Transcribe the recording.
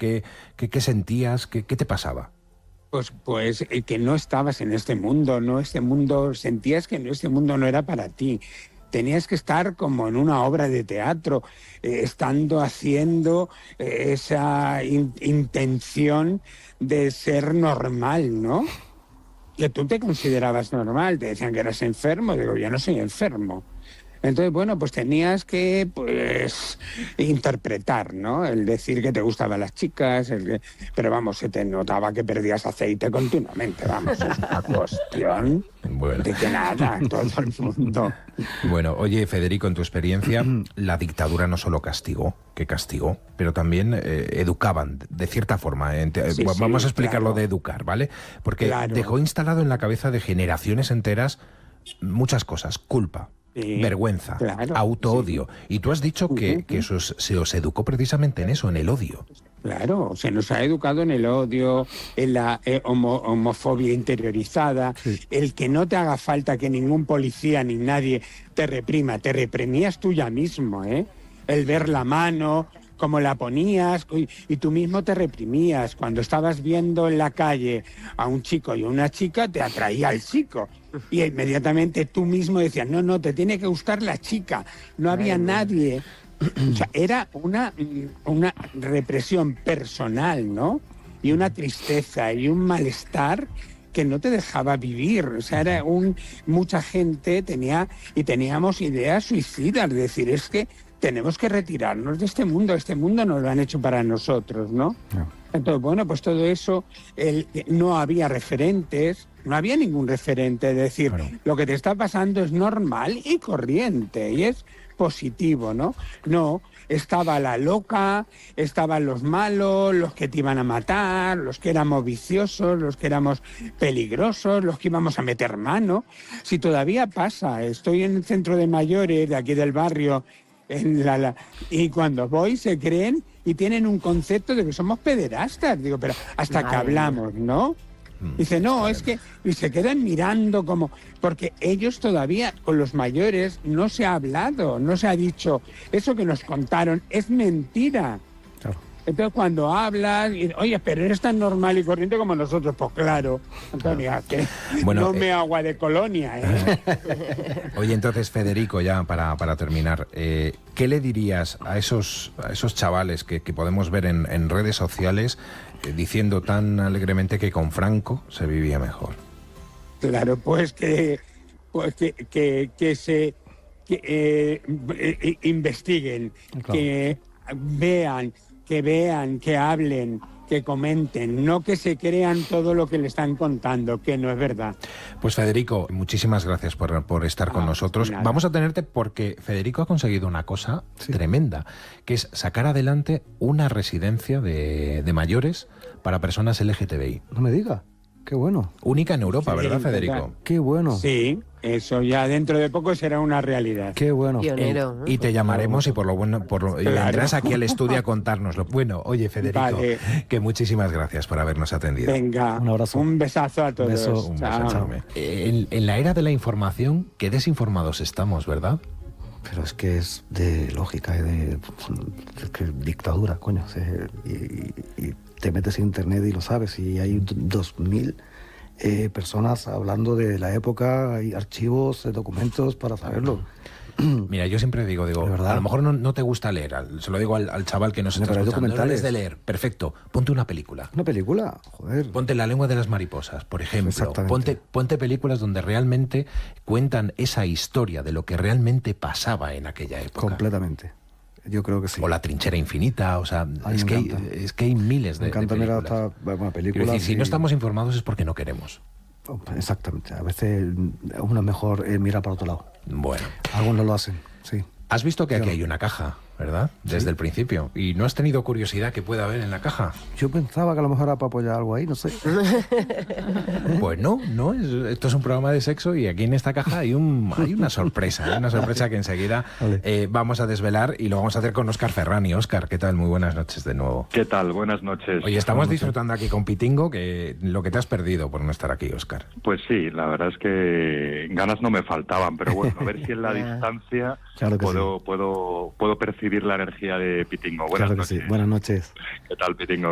qué sentías, qué te pasaba. Pues que no estabas en este mundo, sentías que este mundo no era para ti. Tenías que estar como en una obra de teatro, haciendo esa intención de ser normal, ¿no? Que tú te considerabas normal, te decían que eras enfermo, digo, yo no soy enfermo. Entonces, bueno, pues tenías que interpretar, ¿no? El decir que te gustaban las chicas, pero vamos, se te notaba que perdías aceite continuamente, vamos, es una cuestión de que nada, todo el mundo. Bueno, oye, Federico, en tu experiencia, la dictadura no solo castigó, pero también educaban, de cierta forma. Vamos a explicar lo de educar, ¿vale? Porque dejó instalado en la cabeza de generaciones enteras muchas cosas, culpa. Sí, vergüenza, autoodio. Sí. Y tú has dicho que se os educó precisamente en eso, en el odio. Claro, se nos ha educado en el odio, en la homofobia interiorizada, el que no te haga falta que ningún policía ni nadie te reprima, te reprimías tú ya mismo, ¿eh? El ver la mano, cómo la ponías, y tú mismo te reprimías. Cuando estabas viendo en la calle a un chico y a una chica, te atraía al chico. Y inmediatamente tú mismo decías, no, te tiene que gustar la chica. No había nadie. O sea, era una represión personal, ¿no? Y una tristeza y un malestar que no te dejaba vivir. O sea, mucha gente teníamos ideas suicidas, es decir, es que tenemos que retirarnos de este mundo nos lo han hecho para nosotros, ¿no? Entonces, bueno, pues todo eso, no había referentes, no había ningún referente, es decir, lo que te está pasando es normal y corriente, y es positivo, ¿no? No, estaba la loca, estaban los malos, los que te iban a matar, los que éramos viciosos, los que éramos peligrosos, los que íbamos a meter mano. Si todavía pasa, estoy en el centro de mayores de aquí del barrio, y cuando voy se creen y tienen un concepto de que somos pederastas. Digo, pero hasta que hablamos, ¿no? Dice, no, es que... Y se quedan mirando como... Porque ellos todavía, con los mayores, no se ha hablado, no se ha dicho, eso que nos contaron es mentira. Claro. Entonces cuando hablas, oye, pero eres tan normal y corriente como nosotros, pues claro, Antonio, que no me agua de colonia, ¿eh? Oye, entonces, Federico, ya para terminar, ¿qué le dirías a esos chavales que podemos ver en redes sociales diciendo tan alegremente que con Franco se vivía mejor? Claro, pues que investiguen, claro, que vean, que hablen, que comenten, no que se crean todo lo que le están contando, que no es verdad. Pues Federico, muchísimas gracias por estar con nosotros. Nada. Vamos a tenerte porque Federico ha conseguido una cosa tremenda, que es sacar adelante una residencia de mayores para personas LGTBI. No me diga. Qué bueno. Única en Europa, ¿verdad, Federico? ¿Verdad? Qué bueno. Sí, eso ya dentro de poco será una realidad. Qué bueno. Pionero, ¿no? Y te llamaremos y y vendrás aquí al estudio a contárnoslo. Bueno, oye, Federico, que muchísimas gracias por habernos atendido. Venga, un abrazo. Un besazo a todos. Un beso enorme. En la era de la información, qué desinformados estamos, ¿verdad? Pero es que es de lógica, es que dictadura, coño. Y te metes en internet y lo sabes, y hay 2000 personas hablando de la época, hay archivos, documentos para saberlo. Mira, yo siempre digo, a lo mejor no te gusta leer, se lo digo al chaval que nos está escuchando, no eres de leer, perfecto, ponte una película. ¿Una película? Joder. Ponte La lengua de las mariposas, por ejemplo. Ponte películas donde realmente cuentan esa historia de lo que realmente pasaba en aquella época. Completamente. Yo creo que sí. O La trinchera infinita, o sea, es que hay miles de películas. Una película. Quiero decir, si no estamos informados es porque no queremos. Exactamente. A veces uno es mejor mirar para otro lado. Bueno. Algunos lo hacen, sí. Has visto que aquí hay una caja, ¿verdad? Desde el principio. ¿Y no has tenido curiosidad que pueda haber en la caja? Yo pensaba que a lo mejor era para apoyar algo ahí, no sé. Pues no. Esto es un programa de sexo y aquí en esta caja hay una sorpresa. Hay una sorpresa que enseguida vamos a desvelar y lo vamos a hacer con Óscar Ferrani. Óscar, ¿qué tal? Muy buenas noches de nuevo. ¿Qué tal? Buenas noches. Oye, estamos disfrutando aquí con Pitingo, que lo que te has perdido por no estar aquí, Óscar. Pues sí, la verdad es que ganas no me faltaban, pero bueno, a ver si en la distancia puedo percibir la energía de Pitingo. Buenas noches. Sí. Buenas noches. ¿Qué tal, Pitingo?